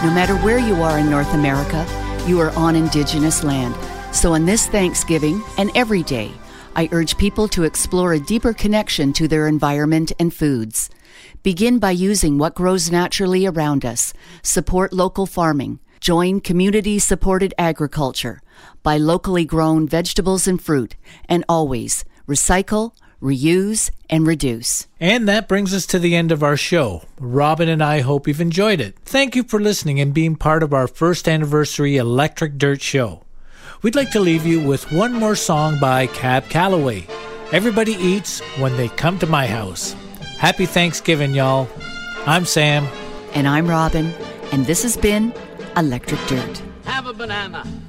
No matter where you are in North America, you are on Indigenous land. So on this Thanksgiving and every day, I urge people to explore a deeper connection to their environment and foods. Begin by using what grows naturally around us. Support local farming. Join community-supported agriculture. Buy locally grown vegetables and fruit. And always recycle, reuse, and reduce. And that brings us to the end of our show. Robin and I hope you've enjoyed it. Thank you for listening and being part of our first anniversary Electric Dirt Show. We'd like to leave you with one more song by Cab Calloway. Everybody eats when they come to my house. Happy Thanksgiving, y'all. I'm Sam. And I'm Robin. And this has been Electric Dirt. Have a banana.